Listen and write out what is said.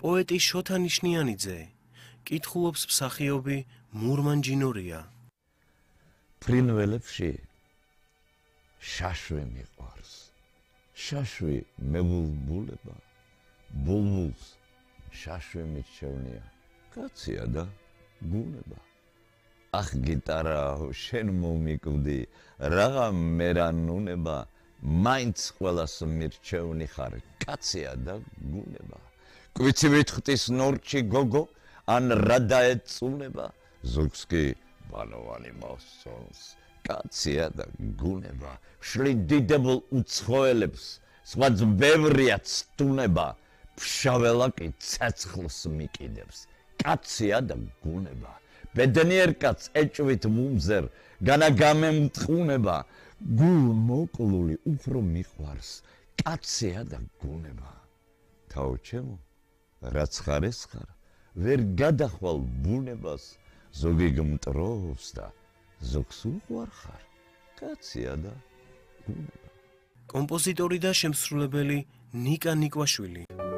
პოეტი შოთა ნიშნიანიძე კითხულობს მსახიობი მურმან ჯინორია. ფრინველებში შაშვი მიყვარს. შაშვი მებულბულება, ბულბულს შაშვი მირჩევნია. კაცია და გუნება. ახ გიტარაო, შენ მომიკვდი, რაღა მერანუნება, მაინც ყველას მირჩევნი ხარ, კაცია და გუნება. კვიცი ვითხტის ნორჩი გოგო, ან რა დაეწუნება, ზოგს კი ბანოვანი მოსწონს, კაცია და გუნება. შლი დიდებულ უცხოელებს, სხვაც ბევრია ცდუნება, ფშაველა კი ცეცხლს მიკიდებს, კაცია და გუნება. ბედნიერ კაცს ეჭვით მუმზერ, განა გამემტყუნება, გულ მოკლული უფრო მიყვარს, კაცია და გუნება. თაო ჩემო, რაც ხარ ეს ხარ, ვერ გადახვალ ბუნებას, ზოგი გმტრობს და ზოგს უყვარ ხარ, კაცია და გუნება. კომპოზიტორი და შემსრულებელი ნიკა ნიკვაშვილი.